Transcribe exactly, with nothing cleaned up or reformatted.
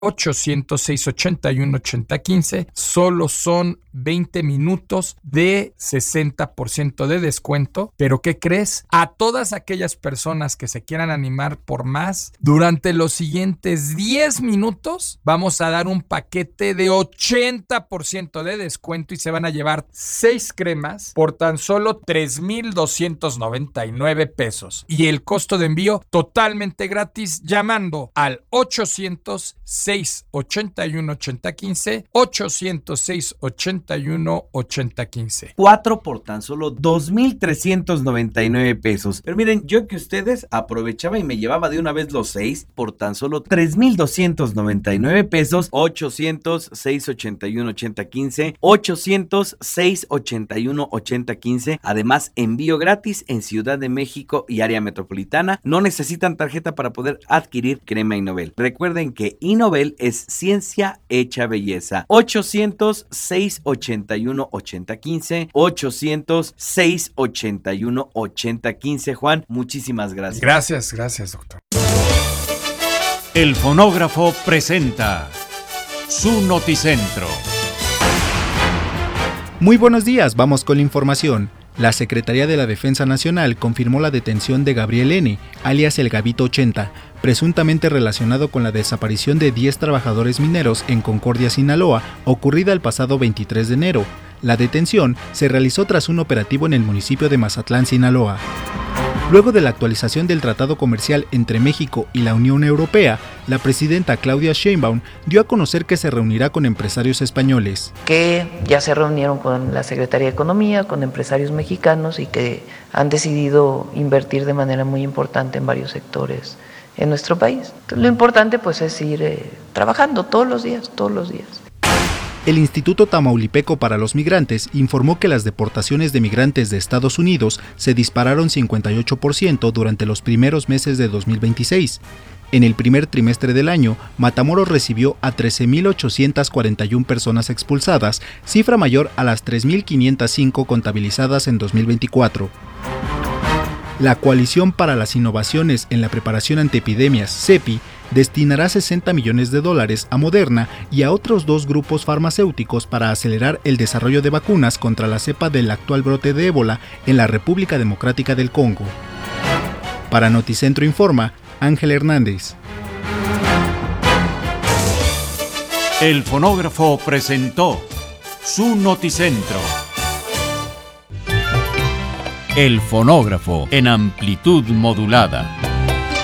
ochocientos, seiscientos ochenta y uno, ochenta quince. Solo son veinte minutos de sesenta por ciento de descuento. Pero ¿qué crees? A todas aquellas personas que se quieran animar por más, durante los siguientes diez minutos vamos a dar un paquete de ochenta por ciento de descuento y se van a llevar seis cremas por tan solo tres mil doscientos noventa y nueve pesos. Y el costo de envío totalmente gratis llamando al ochocientos, seiscientos ochenta y uno, ochenta quince, ochocientos, seiscientos ochenta y uno, ochenta quince. Cuatro por tan solo dos mil trescientos noventa y nueve pesos. Pero miren, yo que ustedes aprovechaba y me llevaba de una vez los seis por tan solo tres mil doscientos noventa y nueve pesos. Ochocientos, seiscientos ochenta y uno, ochenta quince, ochocientos, seiscientos ochenta y uno, ochenta quince. Además, envío gratis en Ciudad de México y área metropolitana. No necesitan tarjeta para poder adquirir crema Innovel. Recuerden que Innovel es ciencia hecha belleza. Ochocientos, seiscientos ochenta y uno, ochenta quince. Ochocientos, seiscientos ochenta y uno, ochenta quince. Juan, muchísimas gracias. Gracias, gracias, doctor. El Fonógrafo presenta su Noticentro. Muy buenos días, vamos con la información. La Secretaría de la Defensa Nacional confirmó la detención de Gabriel N., alias El Gabito ochenta, presuntamente relacionado con la desaparición de diez trabajadores mineros en Concordia, Sinaloa, ocurrida el pasado veintitrés de enero. La detención se realizó tras un operativo en el municipio de Mazatlán, Sinaloa. Luego de la actualización del tratado comercial entre México y la Unión Europea, la presidenta Claudia Sheinbaum dio a conocer que se reunirá con empresarios españoles. Que ya se reunieron con la Secretaría de Economía, con empresarios mexicanos y que han decidido invertir de manera muy importante en varios sectores en nuestro país. Entonces, lo importante pues es ir eh, trabajando todos los días, todos los días. El Instituto Tamaulipeco para los Migrantes informó que las deportaciones de migrantes de Estados Unidos se dispararon cincuenta y ocho por ciento durante los primeros meses de dos mil veintiséis. En el primer trimestre del año, Matamoros recibió a trece mil ochocientas cuarenta y una personas expulsadas, cifra mayor a las tres mil quinientas cinco contabilizadas en dos mil veinticuatro. La Coalición para las Innovaciones en la Preparación ante Epidemias, CEPI, destinará sesenta millones de dólares a Moderna y a otros dos grupos farmacéuticos para acelerar el desarrollo de vacunas contra la cepa del actual brote de ébola en la República Democrática del Congo. Para Noticentro Informa, Ángel Hernández. El Fonógrafo presentó su Noticentro. El Fonógrafo en amplitud modulada.